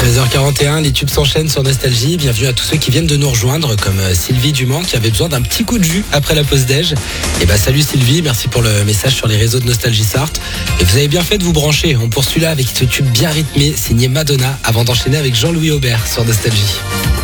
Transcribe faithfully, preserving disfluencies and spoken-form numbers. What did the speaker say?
treize heures quarante et un, les tubes s'enchaînent sur Nostalgie. Bienvenue à tous ceux qui viennent de nous rejoindre, comme Sylvie Dumont qui avait besoin d'un petit coup de jus après la pause déj. Et bah salut Sylvie, merci pour le message sur les réseaux de Nostalgie Sarthe. Et vous avez bien fait de vous brancher. On poursuit là avec ce tube bien rythmé signé Madonna avant d'enchaîner avec Jean-Louis Aubert sur Nostalgie.